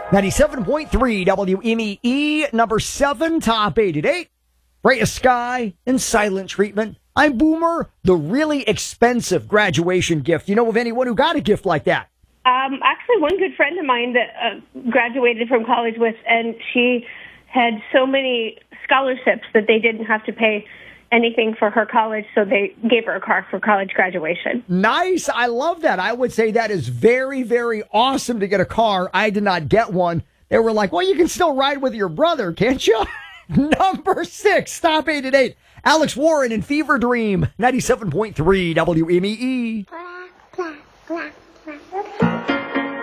97.3 WMEE, number 7, top 8 at 8. Rhea Sky and Silent Treatment. I'm Boomer, the really expensive graduation gift. You know of anyone who got a gift like that? Actually, one good friend of mine that graduated from college with, and she had so many scholarships that they didn't have to pay anything for her college, so they gave her a car for college graduation. Nice. I love that. I would say that is very, very awesome to get a car. I did not get one. They were like, well, you can still ride with your brother, can't you? Number 6, top 8 at 8. Alex Warren and Fever Dream, 97.3 WMEE.